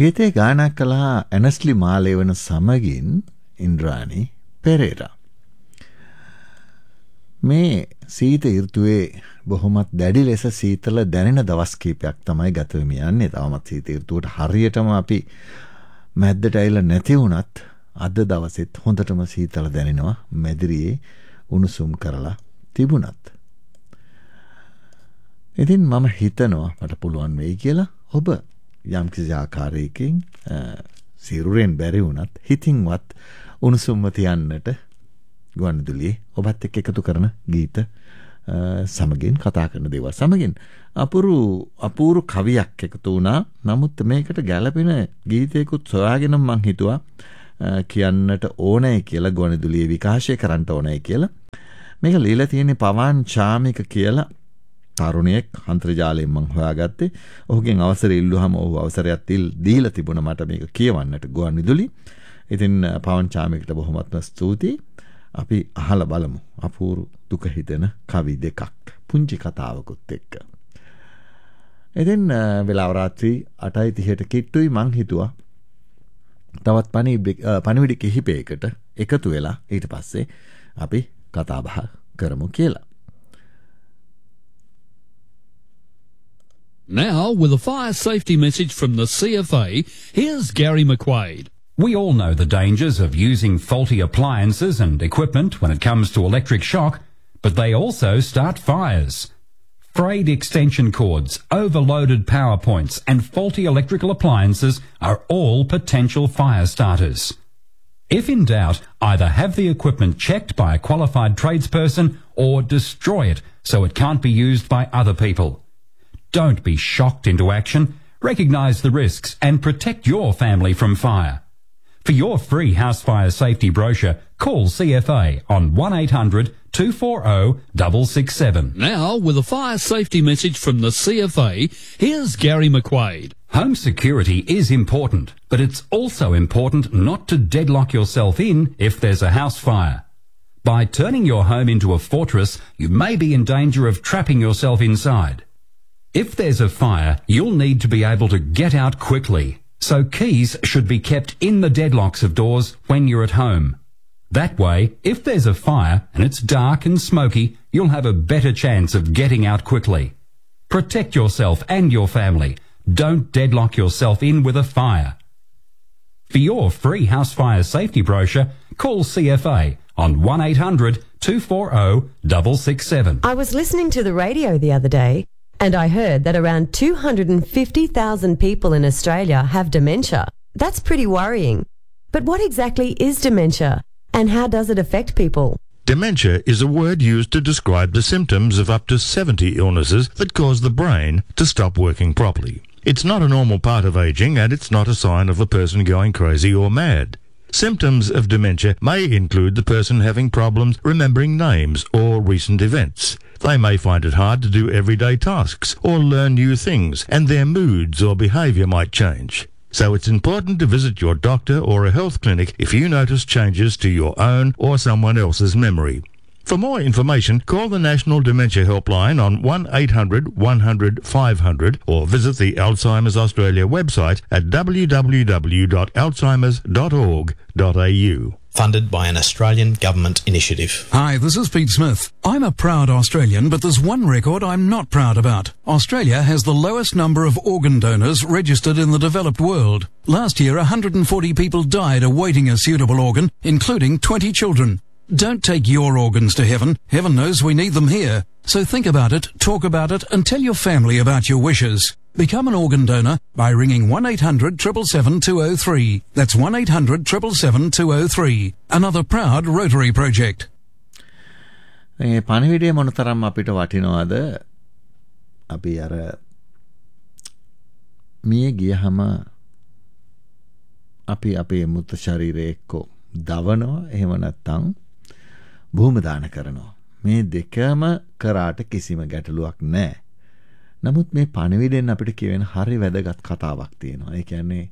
ගීතේ ගායනා කළා ඇනස්ලි මාලේවන සමගින් ඉන්ද්‍රාණි පෙරේරා. මේ සීත ඍතුවේ බොහොමත් දැඩි ලෙස සීතල දැනෙන දවස් කීපයක් තමයි ගත වෙමින් යන්නේ. තවමත් සීත ඍතුවට හරියටම අපි මැද්දට ඇවිල්ලා නැති වුණත් අද දවසෙත් හොඳටම සීතල දැනෙනවා මැදිරියේ උණුසුම් කරලා තිබුණත්. ඉතින් මම හිතනවා මට පුළුවන් වෙයි කියලා ඔබ යම් කිසි ආකාරයකින් සිරුරෙන් බැරි වුණත් හිතින්වත් උණුසුම්ව තියන්නට ගුවන්විදුලියේ ඔබත් එක්ක එකතු කරන ගීත සමගින් කතා කරන දේවල් සමගින් අපූර්ව කවියක් එකතු වුණා. නමුත් මේකට ගැළපෙන ගීතයකුත් සොයාගෙන මං හිතුවා කියන්නට ඕනේ කියලා ගුවන්විදුලියේ විකාශය කරන්න ඕනේ කියලා. මේක লীලා තියෙන්නේ පවන් චාමික කියලා තරුණයෙක් අන්තර්ජාලයෙන් මං හොයාගත්තේ. ඔහුගෙන් අවසරය ඉල්ලුවාම ඔහු අවසරයක් දීලා තිබුණා මට මේක කියවන්නට ගුවන්විදුලි. ඉතින් පවන් චාමිකට බොහොමත්ම ස්තුතියි. අපි අහලා බලමු අපූර්ව දුක හිතෙන කවි දෙකක් පුංචි කතාවකුත් එක්ක. ඉතින් වෙලාව රාත්‍රී 8:30ට කිට්ටුයි. මං හිතුවා තවත් පණිවිඩ කිහිපයකට එකතු වෙලා ඊට පස්සේ අපි කතා බහ කරමු කියලා. Now, with a fire safety message from the CFA, here's Gary McQuaid. We all know the dangers of using faulty appliances and equipment when it comes to electric shock, but they also start fires. Frayed extension cords, overloaded power points and faulty electrical appliances are all potential fire starters. If in doubt, either have the equipment checked by a qualified tradesperson or destroy it so it can't be used by other people. Don't be shocked into action. Recognise the risks and protect your family from fire. For your free house fire safety brochure, call CFA on 1-800-240-667. Now, with a fire safety message from the CFA, here's Gary McQuaid. Home security is important, but it's also important not to deadlock yourself in if there's a house fire. By turning your home into a fortress, you may be in danger of trapping yourself inside. If there's a fire, you'll need to be able to get out quickly. So keys should be kept in the deadlocks of doors when you're at home. That way, if there's a fire and it's dark and smoky, you'll have a better chance of getting out quickly. Protect yourself and your family. Don't deadlock yourself in with a fire. For your free house fire safety brochure, call CFA on 1-800-240-667. I was listening to the radio the other day, and I heard that around 250,000 people in Australia have dementia. That's pretty worrying. But what exactly is dementia, and how does it affect people? Dementia is a word used to describe the symptoms of up to 70 illnesses that cause the brain to stop working properly. It's not a normal part of aging, and it's not a sign of a person going crazy or mad. Symptoms of dementia may include the person having problems remembering names or recent events. They may find it hard to do everyday tasks or learn new things, and their moods or behaviour might change. So it's important to visit your doctor or a health clinic if you notice changes to your own or someone else's memory. For more information, call the National Dementia Helpline on 1-800-100-500 or visit the Alzheimer's Australia website at www.alzheimers.org.au. Funded by an Australian government initiative. Hi, this is Pete Smith. I'm a proud Australian, but there's one record I'm not proud about. Australia has the lowest number of organ donors registered in the developed world. Last year, 140 people died awaiting a suitable organ, including 20 children. Don't take your organs to heaven. Heaven knows we need them here. So think about it, talk about it, and tell your family about your wishes. Become an organ donor by ringing 1-800-777-203. That's 1-800-777-203. Another proud Rotary project. මේ පණිවිඩය මොනතරම් අපිට වටිනවද? අපි අර මිය ගියහම අපි අපේ මුත ශරීරය එක්ක දවනවා, එහෙම නැත්නම් භූම දාන කරනවා. මේ දෙකම කරාට කිසිම ගැටලුවක් නැහැ. නමුත් මේ පණිවිඩෙන් අපිට කියවෙන හරි වැදගත් කතාවක් තියෙනවා. ඒ කියන්නේ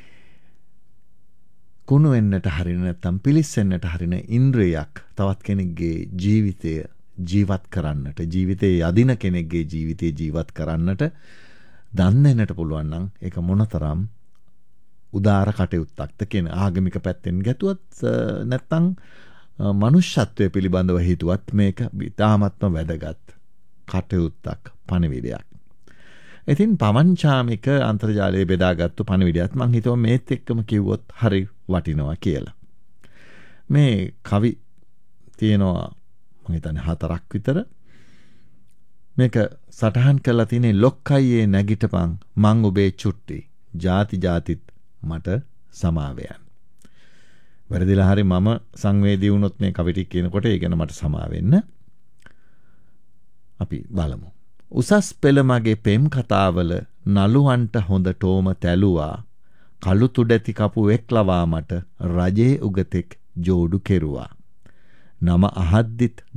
කුණු වෙන්නට හරින නැත්නම් පිලිස්සෙන්නට හරින ඉන්ද්‍රියක් තවත් කෙනෙක්ගේ ජීවිතය ජීවත් කරන්නට, ජීවිතේ යදින කෙනෙක්ගේ ජීවිතේ ජීවත් කරන්නට දන් දෙන්නට පුළුවන් නම් ඒක මොනතරම් උදාර කටයුත්තක්ද කියන ආගමික පැත්තෙන් ගැතුවත් නැත්නම් මනුෂ්‍යත්වය පිළිබඳව හිතුවත් මේක ඉතාමත්ම වැදගත් කටයුත්තක් පණිවිඩයක්. ඉතින් පවංචාමික අන්තර්ජාලයේ බෙදාගත්තු පණිවිඩයත් මං හිතුවා මේත් එක්කම කිව්වොත් හරි වටිනවා කියලා. මේ කවි තියෙනවා මං හිතන්නේ 4ක් විතර. මේක සටහන් කරලා තියෙන්නේ ලොක්කයියේ නැගිටපන් මං ඔබේ චුට්ටි ಜಾති ಜಾතිත් මට සමාවයන්. වැරදිලා හරි මම සංවේදී වුණොත් මේ කවි ටික කියනකොට ඒ ගැන මට සමා වෙන්න. අපි බලමු. උසස් පෙළ මගේ පෙම් කතාවල නළුවන්ට හොඳටෝම තැලුවා කළු තුඩැති කපුවෙක් ලවා මට රජේ උගතෙක් ජෝඩු කෙරුවා. නම අහද්දිත්